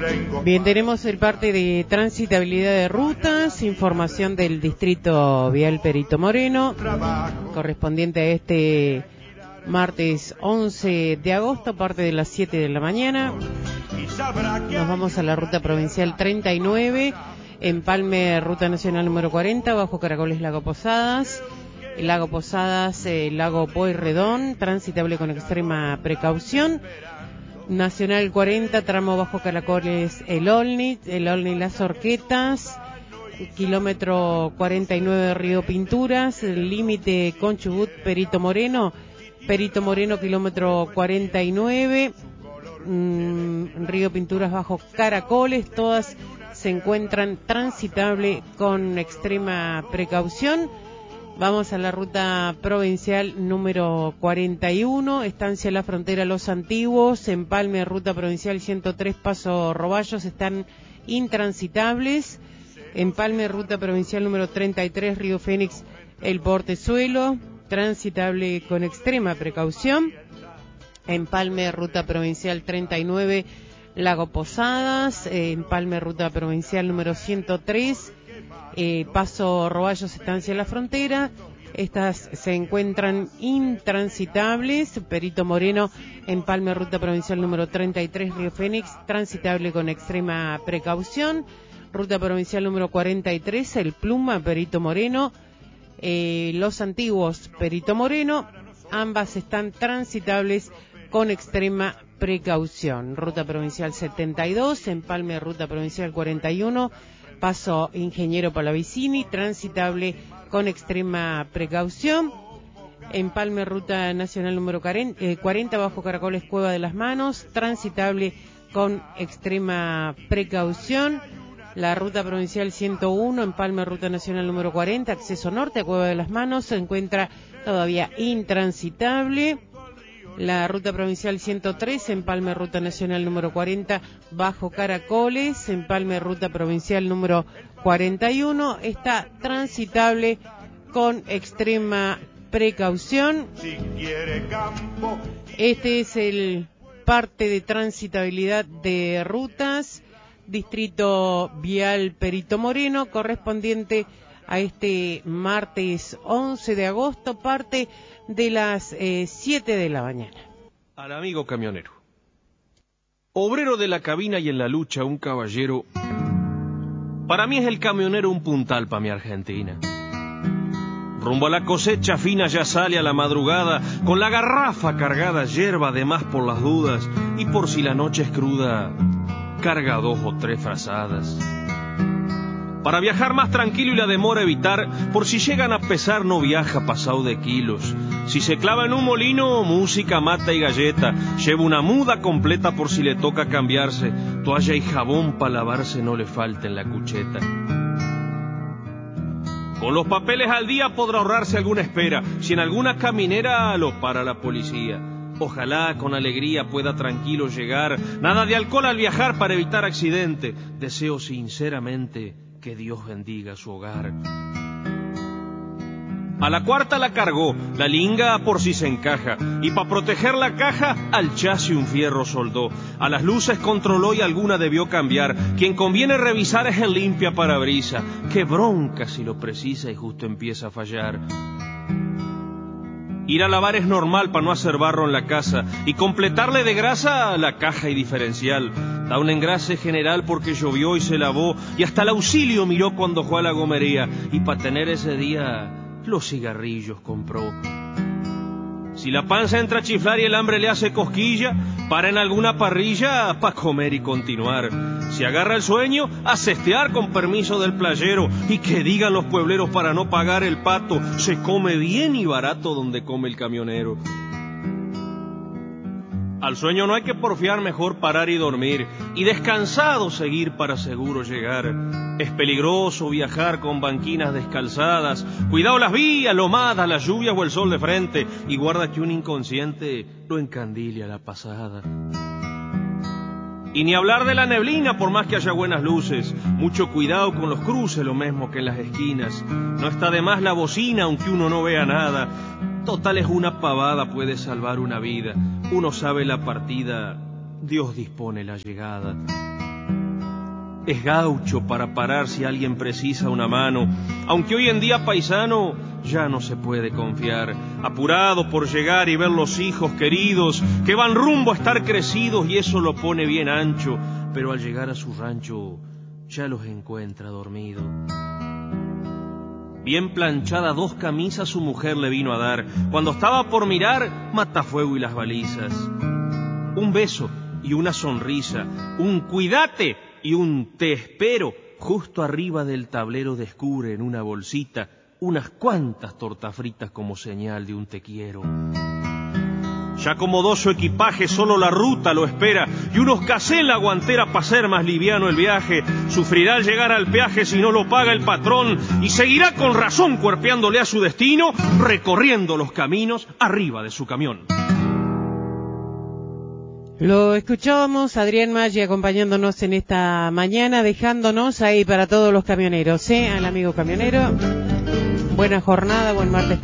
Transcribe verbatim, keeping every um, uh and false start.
Bien, tenemos el parte de transitabilidad de rutas, información del distrito vial Perito Moreno, correspondiente a este martes once de agosto, parte de las siete de la mañana. Nos vamos a la ruta provincial treinta y nueve, Empalme, ruta nacional número cuarenta, bajo Caracoles, Lago Posadas. El Lago Posadas, el Lago Pueyrredón, transitable con extrema precaución. Nacional cuarenta, tramo bajo Caracoles, el Olney, el Olney Las Horquetas, kilómetro cuarenta y nueve, Río Pinturas, el límite con Chubut, Perito Moreno, Perito Moreno, kilómetro cuarenta y nueve, mmm, Río Pinturas bajo Caracoles, todas se encuentran transitable con extrema precaución. Vamos a la ruta provincial número cuarenta y uno, Estancia La Frontera Los Antiguos, Empalme, ruta provincial ciento tres, Paso Roballos, están intransitables. Empalme, ruta provincial número treinta y tres, Río Fénix, El Portezuelo, transitable con extrema precaución. Empalme, ruta provincial treinta y nueve, Lago Posadas, eh, Empalme, ruta provincial número ciento tres, Eh, Paso Roballos, Estancia La Frontera, estas se encuentran intransitables. Perito Moreno, Empalme, ruta provincial número treinta y tres, Río Fénix, transitable con extrema precaución. Ruta provincial número cuarenta y tres, El Pluma, Perito Moreno, eh, Los Antiguos, Perito Moreno, ambas están transitables con extrema precaución. Ruta provincial setenta y dos, Empalme, ruta provincial cuarenta y uno, Paso Ingeniero Palavicini, transitable con extrema precaución. Empalme, ruta nacional número cuarenta, bajo Caracoles, Cueva de las Manos, transitable con extrema precaución. La ruta provincial ciento uno, Empalme, ruta nacional número cuarenta, acceso norte a Cueva de las Manos, se encuentra todavía intransitable. La ruta provincial ciento tres, Empalme, ruta nacional número cuarenta, bajo Caracoles, Empalme, ruta provincial número cuarenta y uno, está transitable con extrema precaución. Este es el parte de transitabilidad de rutas, distrito vial Perito Moreno, correspondiente a este martes once de agosto, parte de las eh, siete de la mañana. Al amigo camionero. Obrero de la cabina y en la lucha un caballero. Para mí es el camionero un puntal pa' mi Argentina. Rumbo a la cosecha fina ya sale a la madrugada, con la garrafa cargada, yerba de más por las dudas, y por si la noche es cruda, carga dos o tres frazadas. Para viajar más tranquilo y la demora evitar, por si llegan a pesar no viaja pasado de kilos. Si se clava en un molino, música, mata y galleta. Lleva una muda completa por si le toca cambiarse. Toalla y jabón para lavarse no le falta en la cucheta. Con los papeles al día podrá ahorrarse alguna espera, si en alguna caminera lo para la policía. Ojalá con alegría pueda tranquilo llegar. Nada de alcohol al viajar para evitar accidente. Deseo sinceramente que Dios bendiga su hogar. A la cuarta la cargó, la linga por si se encaja, y pa' proteger la caja al chasis un fierro soldó. A las luces controló y alguna debió cambiar. Quien conviene revisar es el limpia parabrisa. Qué bronca si lo precisa y justo empieza a fallar. Ir a lavar es normal para no hacer barro en la casa y completarle de grasa la caja y diferencial. Da un engrase general porque llovió y se lavó y hasta el auxilio miró cuando fue a la gomería y para tener ese día los cigarrillos compró. Si la panza entra a chiflar y el hambre le hace cosquilla, para en alguna parrilla pa' comer y continuar. Si agarra el sueño, a cestear con permiso del playero. Y que digan los puebleros para no pagar el pato, se come bien y barato donde come el camionero. Al sueño no hay que porfiar, mejor parar y dormir, y descansado seguir para seguro llegar. Es peligroso viajar con banquinas descalzadas, cuidado las vías, lomadas, las lluvias o el sol de frente, y guarda que un inconsciente lo encandile a la pasada. Y ni hablar de la neblina por más que haya buenas luces, mucho cuidado con los cruces, lo mismo que en las esquinas. No está de más la bocina aunque uno no vea nada. Total es una pavada, puede salvar una vida. Uno sabe la partida, Dios dispone la llegada. es gaucho para parar si alguien precisa una mano, aunque hoy en día paisano ya no se puede confiar, apurado por llegar y ver los hijos queridos que van rumbo a estar crecidos y eso lo pone bien ancho, pero al llegar a su rancho ya los encuentra dormidos. Bien planchada dos camisas su mujer le vino a dar, cuando estaba por mirar matafuego y las balizas. Un beso y una sonrisa, un cuídate y un te espero, justo arriba del tablero descubre en una bolsita unas cuantas tortas fritas como señal de un te quiero. Ya acomodó su equipaje, solo la ruta lo espera, y unos casé en la guantera para hacer más liviano el viaje. Sufrirá al llegar al peaje si no lo paga el patrón, y seguirá con razón cuerpeándole a su destino, recorriendo los caminos arriba de su camión. Lo escuchábamos, Adrián Maggi acompañándonos en esta mañana, dejándonos ahí para todos los camioneros, ¿eh? Al amigo camionero, buena jornada, buen martes.